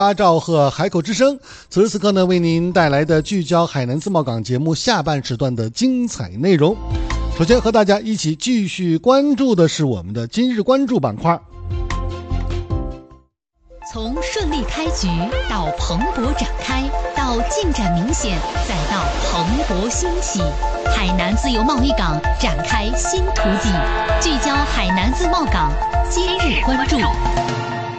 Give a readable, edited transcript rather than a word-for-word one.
阿兆和海口之声，此时此刻呢，为您带来的聚焦海南自贸港节目下半时段的精彩内容。首先和大家一起继续关注的是我们的今日关注板块。 从顺利开局到蓬勃展开，到进展明显，再到蓬勃兴起，海南自由贸易港展开新图景。聚焦海南自贸港，今日关注。